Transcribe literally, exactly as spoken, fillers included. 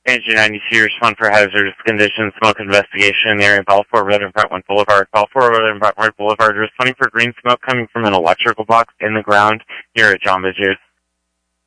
Engine ninety-two, respond for hazardous conditions, smoke investigation in the area of Balfour Road and Brentwood Boulevard. Balfour Road and Brentwood Boulevard, responding for green smoke coming from an electrical box in the ground near a Jamba Juice.